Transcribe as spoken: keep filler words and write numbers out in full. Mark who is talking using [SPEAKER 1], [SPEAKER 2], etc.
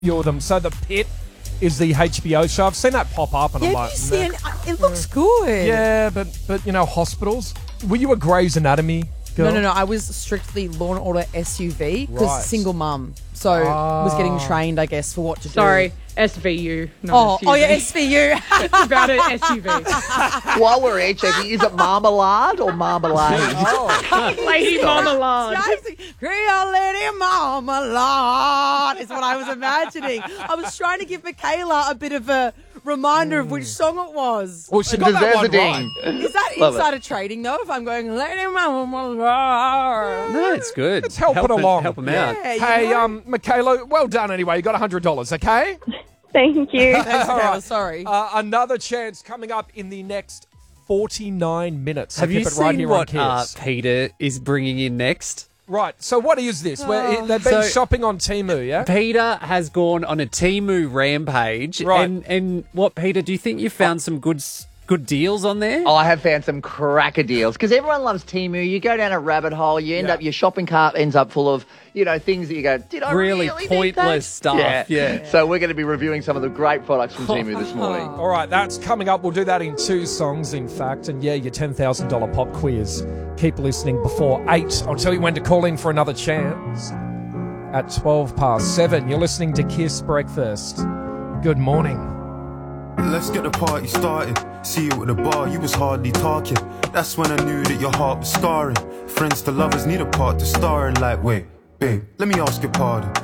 [SPEAKER 1] few of them. So The Pit is the H B O show. I've seen that pop up and
[SPEAKER 2] Yeah,
[SPEAKER 1] I'm
[SPEAKER 2] do
[SPEAKER 1] like,
[SPEAKER 2] you see
[SPEAKER 1] meh.
[SPEAKER 2] it? It looks good.
[SPEAKER 1] Yeah, but but you know, hospitals. Were you a Grey's Anatomy girl?
[SPEAKER 2] No, no, no. I was strictly Law and Order S U V because
[SPEAKER 1] Right.
[SPEAKER 2] single mum. So was getting trained, I guess, for what to do.
[SPEAKER 3] Sorry, S V U. Not
[SPEAKER 2] Oh,
[SPEAKER 3] S U V.
[SPEAKER 2] oh yeah, S V U.
[SPEAKER 3] It's about an S U V.
[SPEAKER 4] While we're here, Jackie, is it marmalade or marmalade?
[SPEAKER 1] Oh,
[SPEAKER 3] Lady Marmalade.
[SPEAKER 2] Creole Lady Marmalade is what I was imagining. I was trying to give Michaela a bit of a reminder of which song it was.
[SPEAKER 1] well, she got that
[SPEAKER 4] Deserves
[SPEAKER 1] one
[SPEAKER 4] a ding.
[SPEAKER 1] right.
[SPEAKER 2] Is that
[SPEAKER 4] Love it.
[SPEAKER 2] insider trading though? If I'm going Lady Marmalade.
[SPEAKER 5] No, it's good.
[SPEAKER 1] Let's help it
[SPEAKER 5] him-
[SPEAKER 1] along.
[SPEAKER 5] Help him out.
[SPEAKER 2] Yeah, you
[SPEAKER 1] Hey,
[SPEAKER 2] know?
[SPEAKER 1] um, Michaela, well done anyway. You got one hundred dollars, okay?
[SPEAKER 6] Thank you.
[SPEAKER 2] Thanks,
[SPEAKER 1] All
[SPEAKER 2] Michaela,
[SPEAKER 1] right.
[SPEAKER 2] sorry.
[SPEAKER 1] Uh, another chance coming up in the next forty-nine minutes. So
[SPEAKER 5] Have you
[SPEAKER 1] keep it
[SPEAKER 5] seen
[SPEAKER 1] right here
[SPEAKER 5] what
[SPEAKER 1] on
[SPEAKER 5] uh,
[SPEAKER 1] Kiss.
[SPEAKER 5] Peter is bringing in next?
[SPEAKER 1] Right, so what is this? Where they've been
[SPEAKER 5] So-
[SPEAKER 1] shopping on Temu, yeah?
[SPEAKER 5] Peter has gone on a Temu rampage.
[SPEAKER 1] Right.
[SPEAKER 5] And, and what, Peter, do you think you found some good s- good deals on there?
[SPEAKER 4] I have found some cracker deals because everyone loves Temu. You go down a rabbit hole, you end
[SPEAKER 1] Yeah.
[SPEAKER 4] up, your shopping cart ends up full of, you know, things that you go, did I
[SPEAKER 5] Really
[SPEAKER 4] really, need
[SPEAKER 5] pointless
[SPEAKER 4] that?
[SPEAKER 5] stuff, yeah.
[SPEAKER 4] So we're going to be reviewing some of the great products from Temu this morning.
[SPEAKER 1] All right, that's coming up. We'll do that in two songs, in fact. And yeah, your ten thousand dollars pop quiz. Keep listening before eight. I'll tell you when to call in for another chance. At twelve past seven, you're listening to Kiss Breakfast. Good morning.
[SPEAKER 7] Let's get the party started. See you at the bar, you was hardly talking. That's when I knew that your heart was scarring. Friends to lovers need a part to star in. Like, wait, babe, let me ask your pardon.